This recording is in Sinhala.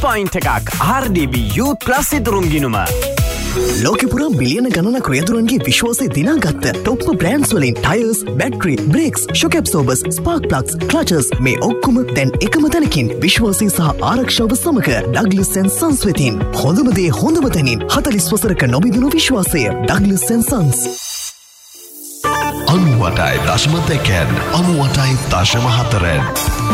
පොයින්ට් එකක්. RDB Youth Plus ඉදරුම් ගිණුම. ලෝකෙපුරා බිලියන ගණනක් රියදුරන්ගේ විශ්වාසය දිනාගත්ත ටොප් බ්‍රෑන්ඩ්ස් වලින් tyres, battery, brakes, shock ඇබ්සෝබර්ස්, spark plugs, ක්ලචර්ස් මේ ඔක්කොම දැන් එකම තැනකින් විශ්වාසය සහ ආරක්ෂාව සමග ඩග්ලස් & සන්ස් වෙතින්. හොඳම දේ හොඳම තැනින් 40 වසරක නොබිඳුණු විශ්වාසය ඩග්ලස් & සන්ස්. 98.2 98.4